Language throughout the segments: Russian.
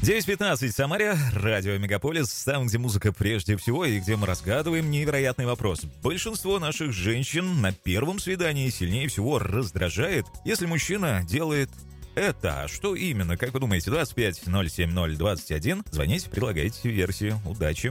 9:15 в Самаре, радио Мегаполис, там, где музыка прежде всего и где мы разгадываем невероятный вопрос. Большинство наших женщин на первом свидании сильнее всего раздражает, если мужчина делает это. А что именно? Как вы думаете? 25-070-21. Звоните, предлагайте версию. Удачи.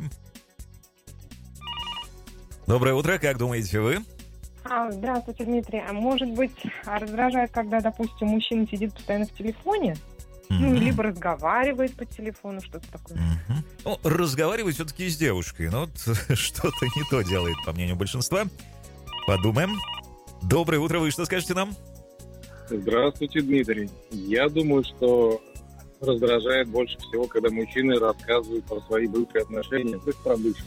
Доброе утро, как думаете вы? Здравствуйте, Дмитрий. А может быть, раздражает, когда, допустим, мужчина сидит постоянно в телефоне? Либо разговаривает по телефону, что-то такое. Ну, разговаривает все-таки с девушкой, но вот что-то не то делает, по мнению большинства. Подумаем. Доброе утро, вы что скажете нам? Здравствуйте, Дмитрий. Я думаю, что раздражает больше всего, когда мужчины рассказывают про свои бывшие отношения, то есть про бывших.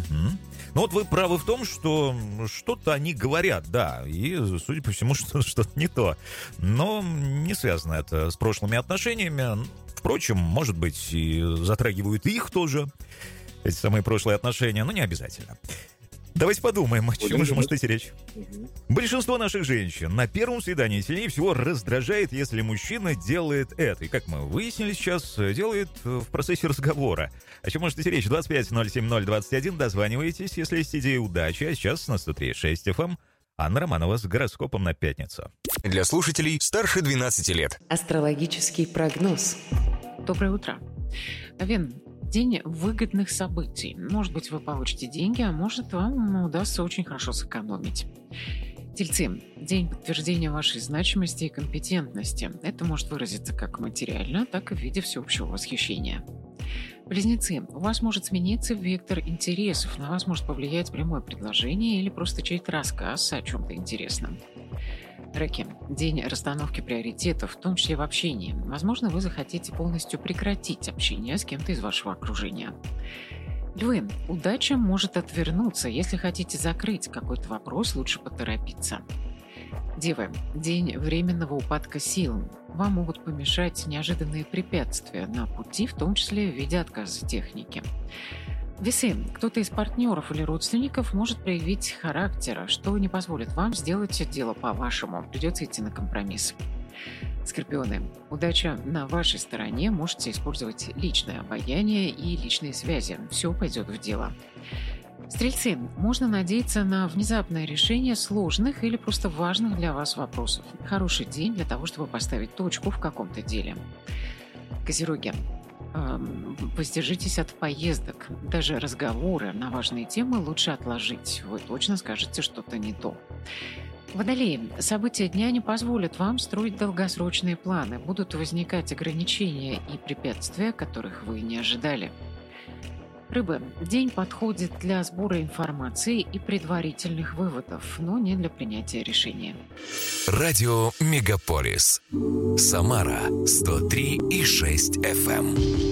Ну вот вы правы в том, что что-то они говорят, да, и, судя по всему, что-то не то. Но не связано это с прошлыми отношениями. Впрочем, может быть, и затрагивают их тоже, эти самые прошлые отношения, но не обязательно. Давайте подумаем, о чем же может идти речь. Большинство наших женщин на первом свидании сильнее всего раздражает, если мужчина делает это. И, как мы выяснили сейчас, делает в процессе разговора. О чем может идти речь? 25-070-21. Дозванивайтесь, если есть идеи удачи. А сейчас на 103.6 FM Анна Романова с гороскопом на пятницу. Для слушателей старше 12 лет. Астрологический прогноз. Доброе утро. Овен. День выгодных событий. Может быть, вы получите деньги, а может, вам удастся очень хорошо сэкономить. Тельцы. День подтверждения вашей значимости и компетентности. Это может выразиться как материально, так и в виде всеобщего восхищения. Близнецы. У вас может смениться вектор интересов. На вас может повлиять прямое предложение или просто чей-то рассказ о чем-то интересном. Раки. День расстановки приоритетов, в том числе в общении. Возможно, вы захотите полностью прекратить общение с кем-то из вашего окружения. Львы. Удача может отвернуться. Если хотите закрыть какой-то вопрос, лучше поторопиться. Девы. День временного упадка сил. Вам могут помешать неожиданные препятствия на пути, в том числе в виде отказа техники. Весы. Кто-то из партнеров или родственников может проявить характер, что не позволит вам сделать дело по-вашему. Придется идти на компромисс. Скорпионы. Удача на вашей стороне. Можете использовать личное обаяние и личные связи. Все пойдет в дело. Стрельцы. Можно надеяться на внезапное решение сложных или просто важных для вас вопросов. Хороший день для того, чтобы поставить точку в каком-то деле. Козероги. Воздержитесь от поездок. Даже разговоры на важные темы лучше отложить. Вы точно скажете что-то не то. Водолеи. События дня не позволят вам строить долгосрочные планы. Будут возникать ограничения и препятствия, которых вы не ожидали. Рыбы. День подходит для сбора информации и предварительных выводов, но не для принятия решения. Радио Мегаполис. Самара 103,6 FM.